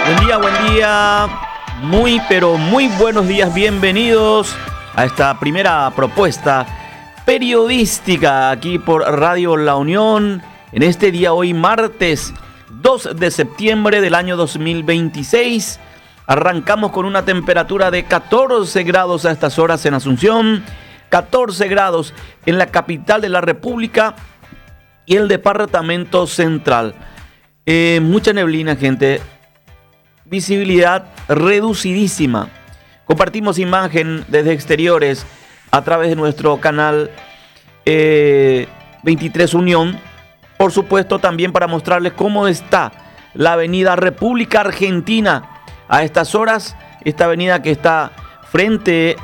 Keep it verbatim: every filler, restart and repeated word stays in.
Buen día, buen día. Muy, pero muy buenos días. Bienvenidos a esta primera propuesta periodística aquí por Radio La Unión. En este día, hoy martes dos de septiembre del año dos mil veintiséis. Arrancamos con una temperatura de catorce grados a estas horas en Asunción, catorce grados en la capital de la República y el departamento central. Eh, mucha neblina, gente. Visibilidad reducidísima. Compartimos imagen desde exteriores a través de nuestro canal eh, veintitrés Unión. Por supuesto, también para mostrarles cómo está la avenida República Argentina a estas horas. Esta avenida que está frente